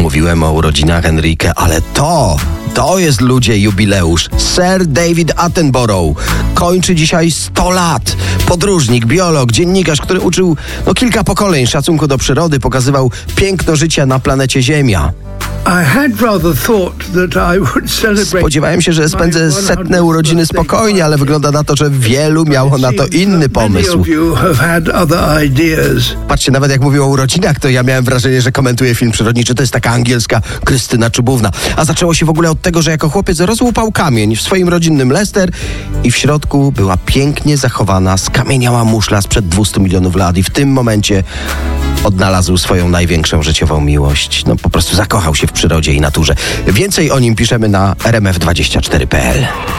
mówiłem o urodzinach Enrique, ale to jest, ludzie, jubileusz. Sir David Attenborough kończy dzisiaj 100 lat. Podróżnik, biolog, dziennikarz, który uczył kilka pokoleń szacunku do przyrody, pokazywał piękno życia na planecie Ziemia. Spodziewałem się, że spędzę 100 urodziny spokojnie, ale wygląda na to, że wielu miało na to inny pomysł. Patrzcie, nawet jak mówił o urodzinach, to ja miałem wrażenie, że komentuję film przyrodniczy. To jest taka angielska Krystyna Czubówna. A zaczęło się w ogóle od tego, że jako chłopiec rozłupał kamień w swoim rodzinnym Leicester i w środku była pięknie zachowana skamieniała muszla sprzed 200 milionów lat i w tym momencie odnalazł swoją największą życiową miłość. Po prostu zakochał się w przyrodzie i naturze. Więcej o nim piszemy na rmf24.pl.